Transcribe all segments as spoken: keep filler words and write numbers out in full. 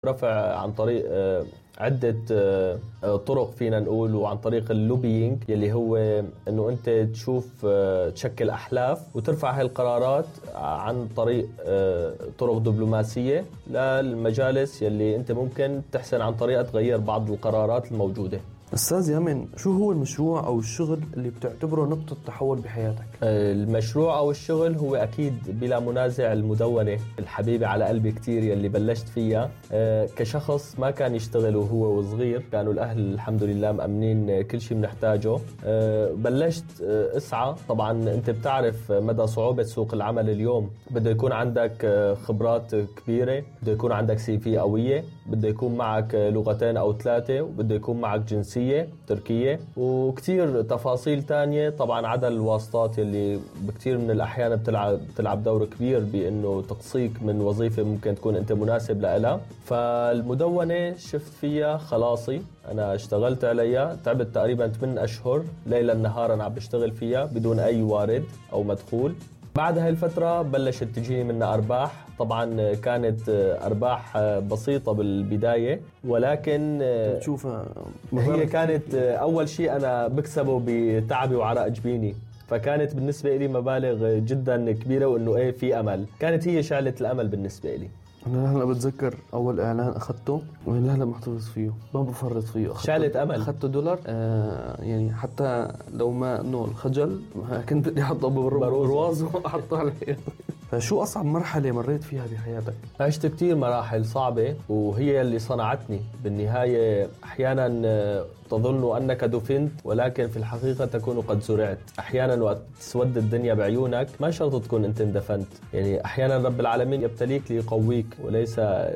رفع عن طريق عدة طرق فينا نقول، وعن طريق اللوبينج يلي هو انه انت تشوف تشكل احلاف وترفع هاي القرارات عن طريق طرق دبلوماسية للمجالس يلي انت ممكن تحسن عن طريقة تغير بعض القرارات الموجودة. أستاذ يامن، شو هو المشروع أو الشغل اللي بتعتبره نقطة تحول بحياتك؟ المشروع أو الشغل هو أكيد بلا منازع المدونة الحبيبة على قلبي كتير يلي بلشت فيها كشخص ما كان يشتغل وهو وصغير. كانوا الأهل الحمد لله مأمنين كل شيء بنحتاجه. بلشت أسعى. طبعا أنت بتعرف مدى صعوبة سوق العمل اليوم. بده يكون عندك خبرات كبيرة، بده يكون عندك سي في قوية، بده يكون معك لغتين أو ثلاثة، وبده يكون معك جنسية تركية، وكتير تفاصيل تانية. طبعا عدا الواسطات اللي بكتير من الأحيان بتلعب, بتلعب دور كبير بأنه تقصيك من وظيفة ممكن تكون أنت مناسب لها. فالمدونة شفت فيها خلاصي. أنا اشتغلت عليها، تعبت تقريبا ثمانية أشهر ليلا نهارا عم بشتغل فيها بدون أي وارد أو مدخول. بعد هاي الفترة بلشت تجيني منها أرباح. طبعا كانت أرباح بسيطة بالبداية، ولكن تشوفها هي كانت أول شيء أنا بكسبه بتعبي وعرق جبيني، فكانت بالنسبة لي مبالغ جدا كبيرة، وإنه إيه في أمل. كانت هي شعلة الأمل بالنسبة لي. أنا هلا بتذكر أول إعلان أخذته وأنا هلا محتفظ فيه، ما بفرط فيه. شعلة أمل. أخذته دولار آه يعني حتى لو ما إنه الخجل كنت بدي أحطه بالبرواز وأحطه عليه. فشو أصعب مرحلة مريت فيها بحياتك؟ عشت كتير مراحل صعبة، وهي اللي صنعتني بالنهاية. أحيانا تظن أنك دفنت، ولكن في الحقيقة تكون قد زرعت. أحيانا وقت تسود الدنيا بعيونك ما شرط تكون أنت اندفنت. يعني أحيانا رب العالمين يبتليك ليقويك، وليس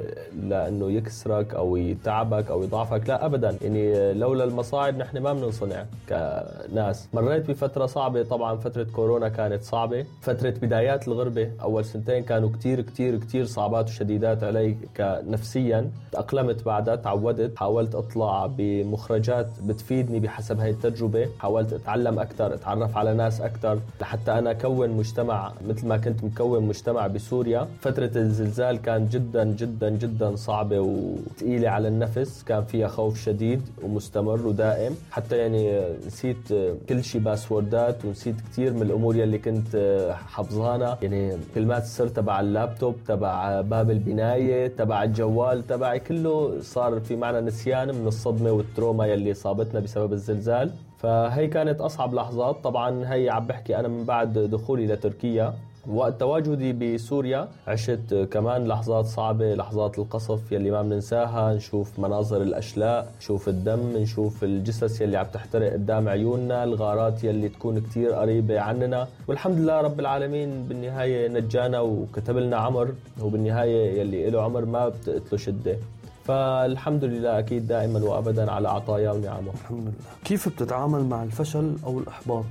لأنه يكسرك أو يتعبك أو يضعفك، لا أبدا. يعني لولا المصاعب نحن ما بننصنع كناس. مريت بفترة صعبة. طبعا فترة كورونا كانت صعبة. فترة بدايات الغربة أول سنتين كانوا كتير كتير كتير صعبات وشديدات علي كنفسيا. تأقلمت بعدها، تعودت، حاولت أطلع بمخرجات بتفيدني بحسب هاي التجربة. حاولت أتعلم أكتر، أتعرف على ناس أكتر، لحتى أنا كون مجتمع مثل ما كنت مكون مجتمع بسوريا. فترة الزلزال كانت جدا جدا جدا صعبة وثقيلة على النفس. كان فيها خوف شديد ومستمر ودائم. حتى يعني نسيت كل شيء، باسوردات، ونسيت كتير من الأمور يلي كنت حفظانا. يعني كلمات السر تبع اللابتوب، تبع باب البناية، تبع الجوال تبعي، كله صار في معنا نسيان من الصدمة والتروما يلي صابتنا بسبب الزلزال. فهي كانت أصعب لحظات. طبعا هي عم بحكي أنا من بعد دخولي لتركيا. وقت تواجدي بسوريا عشت كمان لحظات صعبة، لحظات القصف يلي ما بننساها. نشوف مناظر الأشلاء، نشوف الدم، نشوف الجثث يلي عم تحترق قدام عيوننا، الغارات يلي تكون كتير قريبة عننا. والحمد لله رب العالمين بالنهاية نجانا وكتب لنا عمر، وبالنهاية يلي له عمر ما بتقتله شدة. فالحمد لله أكيد دائما وأبدا على عطايا ونعمه. الحمد لله. كيف بتتعامل مع الفشل أو الإحباط؟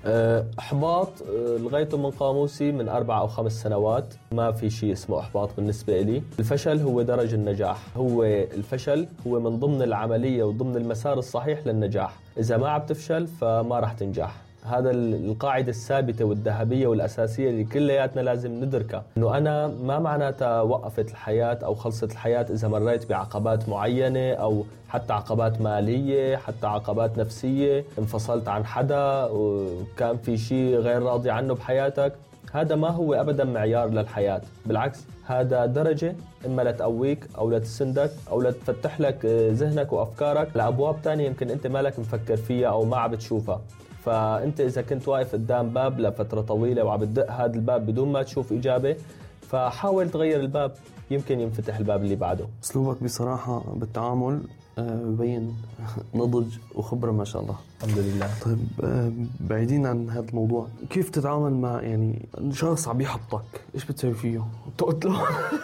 إحباط لغايته من قاموسي من أربع أو خمس سنوات. ما في شيء اسمه إحباط بالنسبة لي. الفشل هو درج النجاح. هو الفشل هو من ضمن العملية وضمن المسار الصحيح للنجاح. إذا ما عم تفشل فما رح تنجح. هذا القاعدة الثابتة والذهبية والأساسية اللي كلياتنا لازم ندركها، إنه أنا ما معناتها وقفت الحياة أو خلصت الحياة إذا مريت بعقبات معينة، أو حتى عقبات مالية، حتى عقبات نفسية، انفصلت عن حدا وكان في شيء غير راضي عنه بحياتك. هذا ما هو أبدا معيار للحياة. بالعكس، هذا درجة إما لتقويك أو لتسندك أو لتفتح لك ذهنك وأفكارك لأبواب تانية يمكن أنت مالك مفكر فيها أو ما عم بتشوفها. فأنت إذا كنت واقف قدام باب لفترة طويلة وعم بتدق هذا الباب بدون ما تشوف إجابة، فحاول تغير الباب، يمكن ينفتح الباب اللي بعده. أسلوبك بصراحة بالتعامل ببين نضج وخبرة ما شاء الله. الحمد لله. طيب بعيدين عن هذا الموضوع، كيف تتعامل مع يعني شخص عم يحبطك؟ إيش بتسوي فيه؟ تقتله؟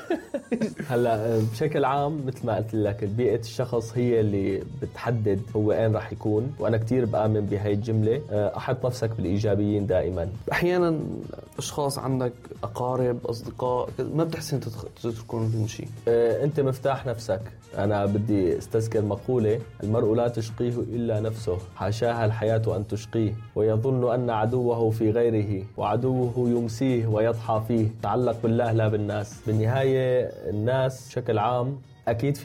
هلا بشكل عام مثل ما قلت لك، بيئة الشخص هي اللي بتحدد هو وين راح يكون، وأنا كتير بآمن بهاي الجملة. أحط نفسك بالإيجابيين دائما. أحيانا أشخاص عندك أقارب أصدقاء ما بتحسن تتركون بمشي. أنت مفتاح نفسك. أنا بدي استذكر مقولة: المرء لا تشقيه إلا نفسه، حاشاها الحياة أن تشقيه، ويظن أن عدوه في غيره، وعدوه يمسيه ويضحى فيه. تعلق بالله لا بالناس. بالنهاية الناس بشكل عام أكيد